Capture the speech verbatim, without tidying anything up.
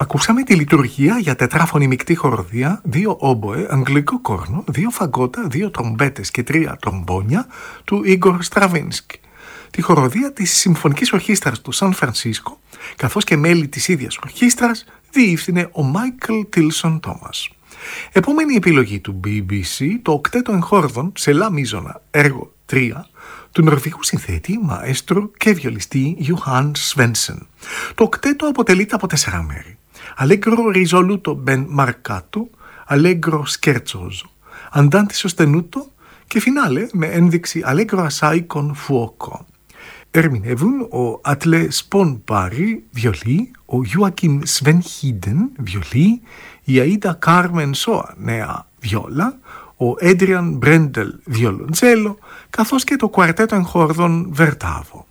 Ακούσαμε τη λειτουργία για τετράφωνη μεικτή χοροδία, δύο όμποε, αγγλικό κόρνο, δύο φαγκότα, δύο τρομπέτες και τρία τρομπόνια του Ίγκορ Στραβίνσκι. Τη χοροδία της Συμφωνικής Ορχήστρας του Σαν Φρανσίσκο, καθώς και μέλη της ίδιας ορχήστρας, διεύθυνε ο Μάικλ Τίλσον Τόμας. Επόμενη επιλογή του μπι μπι σι, το οκτέτο εγχόρδον σε λα μίζωνα έργο τρία, του νορβηγού συνθέτη, μαέστρου και βιολιστή Johan Svensson. Το οκτέτο αποτελείται από τέσσερα μέρη. Allegro risoluto ben marcato, allegro scherzoso, andante sostenuto και φινάλε με ένδειξη allegro assai con fuoco. Ερμηνεύουν ο Άτλε Σπον Πάρι, βιολί, ο Joachim Svenheden, βιολί, η Αΐda Κάρμεν Σόα, νέα βιόλα, ο Έντριαν Μπρέντελ, βιολοντσέλο, καθώς και το κουαρτέτο εγχόρδων Βερτάβο.